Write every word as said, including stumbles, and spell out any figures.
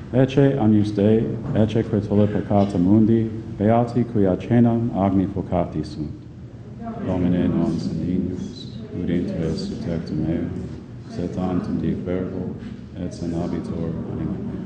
Ecce agnus Dei, ecce que tollit peccata mundi, beati qui acenam agni focati sunt. Domine non sanguinus, ut inter est tectum eo, sed tantum dic verbo, et sanabitur anima mea.